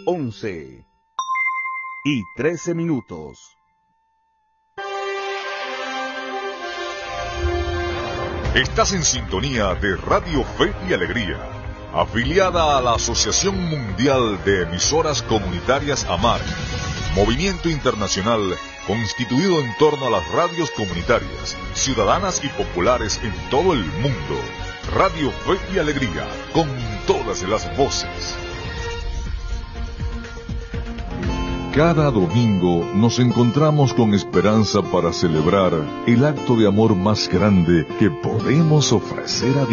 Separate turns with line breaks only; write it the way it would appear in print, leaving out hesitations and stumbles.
11:13.
Estás en sintonía de Radio Fe y Alegría, afiliada a la Asociación Mundial de Emisoras Comunitarias AMAR, movimiento internacional constituido en torno a las radios comunitarias, ciudadanas y populares en todo el mundo. Radio Fe y Alegría, con todas las voces. Cada domingo nos encontramos con esperanza para celebrar el acto de amor más grande que podemos ofrecer a Dios.